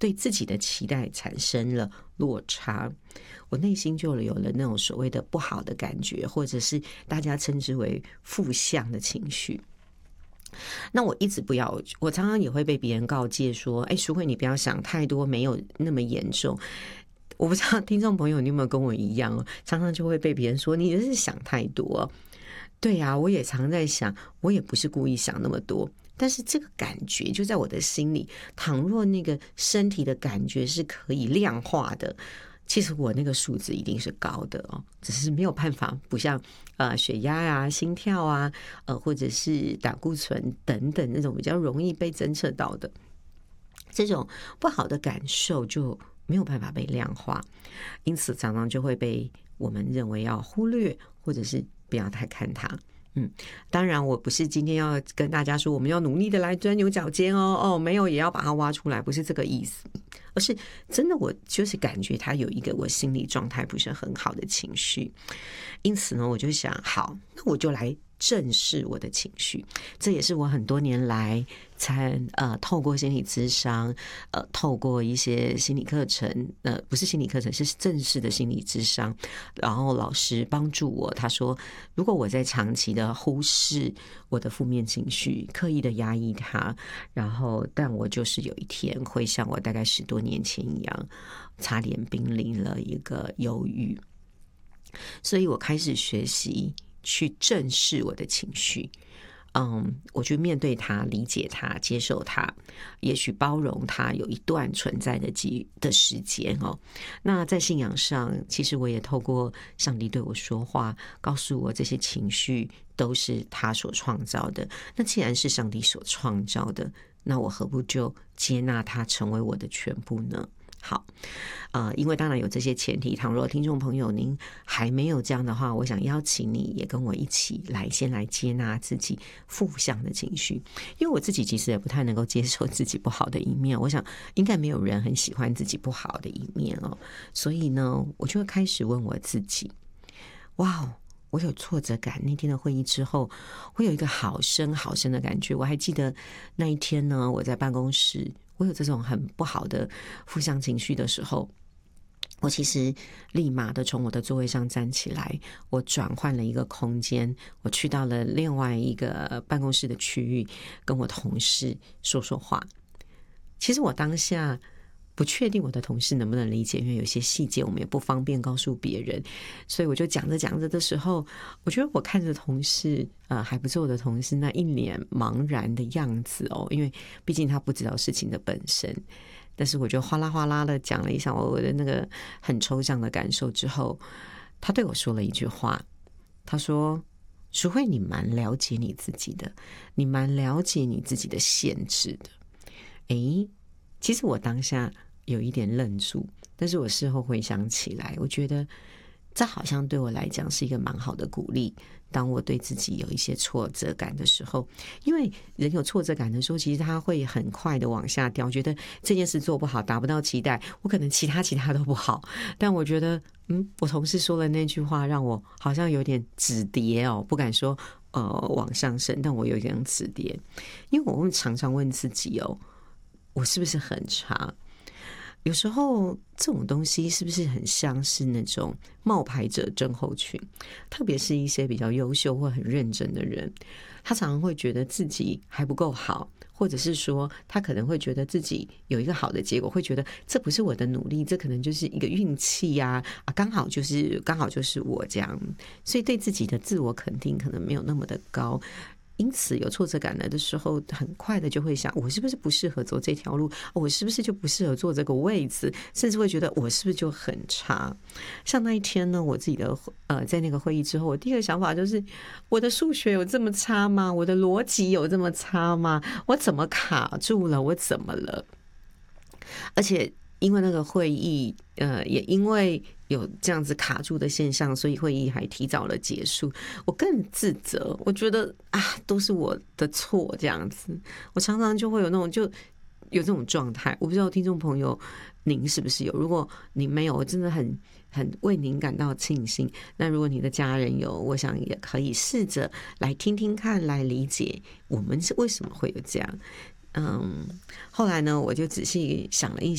对自己的期待产生了落差，我内心就有了那种所谓的不好的感觉，或者是大家称之为负向的情绪。那我一直不要，我常常也会被别人告诫说，淑慧你不要想太多，没有那么严重。我不知道听众朋友你有没有跟我一样，常常就会被别人说你是想太多。对啊，我也常在想，我也不是故意想那么多，但是这个感觉就在我的心里，倘若那个身体的感觉是可以量化的，其实我那个数字一定是高的哦，只是没有办法，不像血压啊、心跳啊，或者是胆固醇等等那种比较容易被侦测到的，这种不好的感受就没有办法被量化，因此常常就会被我们认为要忽略，或者是不要太看它。当然我不是今天要跟大家说我们要努力的来钻牛角尖哦，没有也要把它挖出来，不是这个意思，而是真的我就是感觉它有一个我心理状态不是很好的情绪，因此呢我就想，好，那我就来正视我的情绪。这也是我很多年来才透过心理咨商，透过一些心理课程，不是心理课程，是正式的心理咨商，然后老师帮助我，他说如果我在长期的忽视我的负面情绪，刻意的压抑它，然后但我就是有一天会像我大概10多年前一样，差点濒临了一个忧郁。所以我开始学习去正视我的情绪，我去面对它，理解它，接受它，也许包容它有一段存在的时间哦。那在信仰上，其实我也透过上帝对我说话，告诉我这些情绪都是他所创造的。那既然是上帝所创造的，那我何不就接纳它成为我的全部呢？好，因为当然有这些前提，倘若听众朋友您还没有这样的话，我想邀请你也跟我一起来，先来接纳自己负向的情绪，因为我自己其实也不太能够接受自己不好的一面，我想应该没有人很喜欢自己不好的一面哦，所以呢，我就会开始问我自己，哇，我有挫折感，那天的会议之后，我有一个好深好深的感觉。我还记得那一天呢，我在办公室，我有这种很不好的负向情绪的时候，我其实立马的从我的座位上站起来，我转换了一个空间，我去到了另外一个办公室的区域，跟我同事说说话。其实我当下不确定我的同事能不能理解，因为有些细节我们也不方便告诉别人，所以我就讲着讲着的时候，我觉得我看着同事还不错的同事那一脸茫然的样子哦，因为毕竟他不知道事情的本身，但是我就哗啦哗啦的讲了一下我的那个很抽象的感受之后，他对我说了一句话，他说，淑慧你蛮了解你自己的，你蛮了解你自己的限制的。其实我当下有一点愣住，但是我事后回想起来，我觉得这好像对我来讲是一个蛮好的鼓励。当我对自己有一些挫折感的时候，因为人有挫折感的时候，其实他会很快的往下掉，觉得这件事做不好，达不到期待，我可能其他都不好。但我觉得我同事说了那句话让我好像有点止跌哦，不敢说往上升，但我有点止跌。因为我会常常问自己哦，我是不是很差？有时候这种东西是不是很像是那种冒牌者症候群，特别是一些比较优秀或很认真的人，他常常会觉得自己还不够好，或者是说他可能会觉得自己有一个好的结果，会觉得这不是我的努力，这可能就是一个运气呀，刚好就是我这样，所以对自己的自我肯定可能没有那么的高。因此有挫折感来的时候，很快的就会想，我是不是不适合走这条路，我是不是就不适合坐这个位置，甚至会觉得我是不是就很差。像那一天呢，我自己的在那个会议之后，我第一个想法就是，我的数学有这么差吗？我的逻辑有这么差吗？我怎么卡住了？我怎么了？而且因为那个会议也因为有这样子卡住的现象，所以会议还提早了结束，我更自责，我觉得都是我的错这样子。我常常就会有那种就有这种状态，我不知道听众朋友您是不是有，如果你没有，我真的很为您感到庆幸。那如果你的家人有，我想也可以试着来听听看，来理解我们是为什么会有这样。后来呢，我就仔细想了一